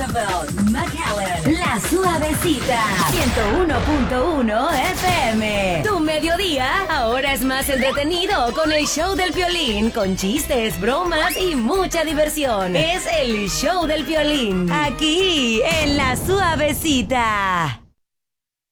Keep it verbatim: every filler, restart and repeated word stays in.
Campbell, McAllen, La Suavecita, ciento uno punto uno F M. Tu mediodía ahora es más entretenido con el show del Piolín, con chistes, bromas y mucha diversión. Es el show del Piolín, aquí en La Suavecita.